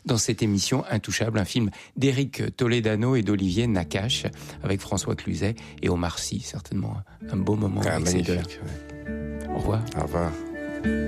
dans cette émission Intouchable, un film d'Éric Toledano et d'Olivier Nakache, avec François Cluzet et Omar Sy. Certainement un beau moment avec ces deux-là. Magnifique. Au revoir. Au revoir.